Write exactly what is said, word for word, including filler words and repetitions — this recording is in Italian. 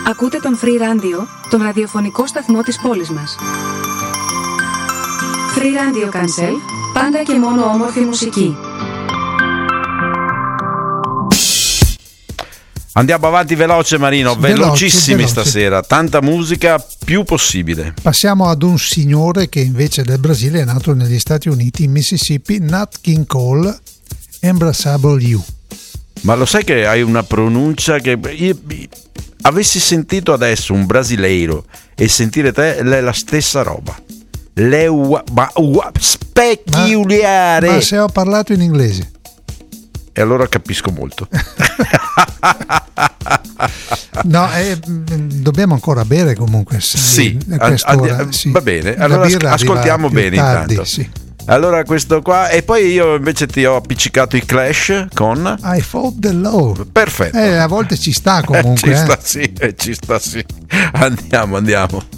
Ακούτε τον Free Radio, τον ραδιοφωνικό σταθμό της πόλης μας. Free Radio Cancel, πάντα και μόνο όμορφη μουσική. Andiamo avanti veloce Marino, Veloce, velocissimi veloce. stasera, tanta musica più possibile. Passiamo ad un signore che invece del Brasile è nato negli Stati Uniti, in Mississippi, Nat King Cole, Embraceable You. Ma lo sai che hai una pronuncia che io, avessi sentito adesso un brasileiro e sentire te è la stessa roba. Le ua, ma, ua, speculare. Ma, ma se ho parlato in inglese. E allora capisco molto. No, eh, dobbiamo ancora bere comunque. Sì, a quest'ora, and- sì. va bene. La Allora birra ascoltiamo arriva più bene tardi, intanto. sì. Allora questo qua, e poi io invece ti ho appiccicato i Clash con I Fought the Law. perfetto. Eh, a volte ci sta comunque. ci sta eh. sì, eh, ci sta sì. Andiamo, andiamo.